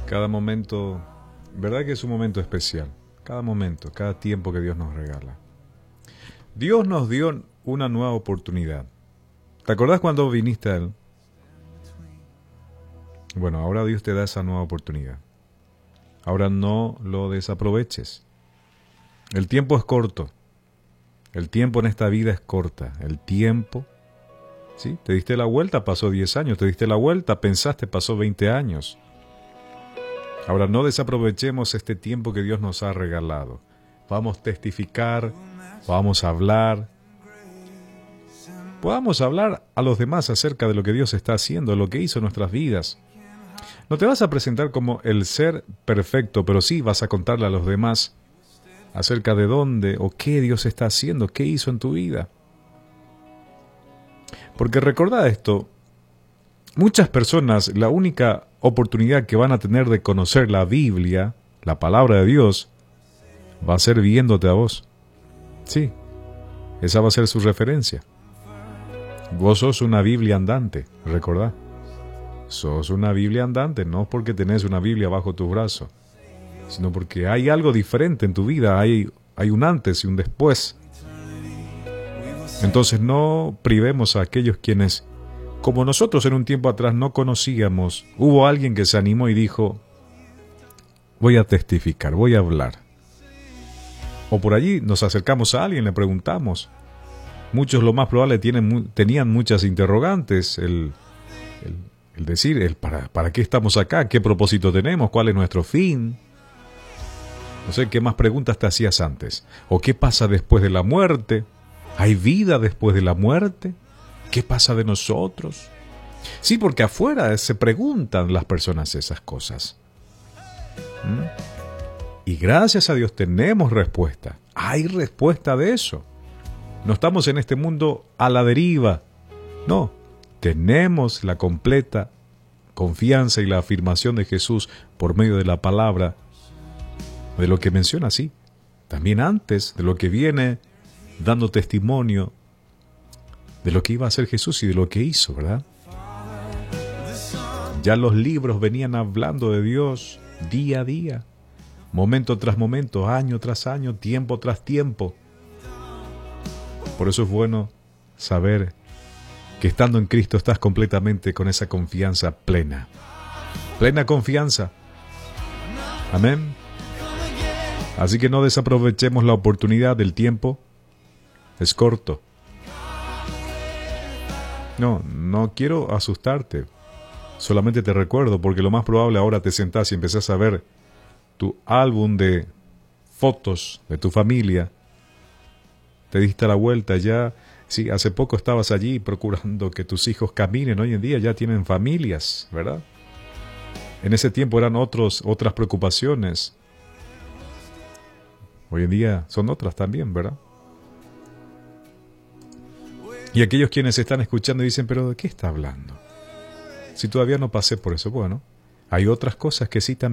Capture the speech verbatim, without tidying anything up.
Cada momento, verdad que es un momento especial. Cada momento, cada tiempo que Dios nos regala. Dios nos dio una nueva oportunidad. ¿Te acordás cuando viniste a Él? Bueno, ahora Dios te da esa nueva oportunidad. Ahora no lo desaproveches. El tiempo es corto. El tiempo en esta vida es corta. El tiempo, ¿sí? Te diste la vuelta, pasó diez años. Te diste la vuelta, pensaste, pasó veinte años. Ahora no desaprovechemos este tiempo que Dios nos ha regalado. Vamos a testificar, vamos a hablar. Podamos hablar a los demás acerca de lo que Dios está haciendo, lo que hizo en nuestras vidas. No te vas a presentar como el ser perfecto, pero sí vas a contarle a los demás acerca de dónde o qué Dios está haciendo, qué hizo en tu vida. Porque recordad esto, muchas personas, la única oportunidad que van a tener de conocer la Biblia, la palabra de Dios, va a ser viéndote a vos. Sí, esa va a ser su referencia. Vos sos una Biblia andante, recordá. Sos una Biblia andante, no porque tenés una Biblia bajo tu brazo, sino porque hay algo diferente en tu vida, hay, hay un antes y un después. Entonces no privemos a aquellos quienes, como nosotros en un tiempo atrás no conocíamos, hubo alguien que se animó y dijo, voy a testificar, voy a hablar. O por allí nos acercamos a alguien, le preguntamos. Muchos lo más probable tienen, tenían muchas interrogantes, el, el, el decir, el para, ¿para qué estamos acá? ¿Qué propósito tenemos? ¿Cuál es nuestro fin? No sé, ¿qué más preguntas te hacías antes? ¿O qué pasa después de la muerte? ¿Hay vida después de la muerte? ¿Qué pasa de nosotros? Sí, porque afuera se preguntan las personas esas cosas. ¿Mm? Y gracias a Dios tenemos respuesta. Hay respuesta de eso. No estamos en este mundo a la deriva. No, tenemos la completa confianza y la afirmación de Jesús por medio de la palabra, de lo que menciona así. También antes de lo que viene dando testimonio de lo que iba a hacer Jesús y de lo que hizo, ¿verdad? Ya los libros venían hablando de Dios día a día, momento tras momento, año tras año, tiempo tras tiempo. Por eso es bueno saber que estando en Cristo estás completamente con esa confianza plena. Plena confianza. Amén. Así que no desaprovechemos la oportunidad del tiempo. Es corto. No, no quiero asustarte. Solamente te recuerdo, porque lo más probable ahora te sentás y empezás a ver tu álbum de fotos de tu familia. Te diste la vuelta ya. Sí, hace poco estabas allí procurando que tus hijos caminen. Hoy en día ya tienen familias, ¿verdad? En ese tiempo eran otros, otras preocupaciones. Hoy en día son otras también, ¿verdad? Y aquellos quienes están escuchando dicen, ¿pero de qué está hablando? Si todavía no pasé por eso, bueno, hay otras cosas que sí también.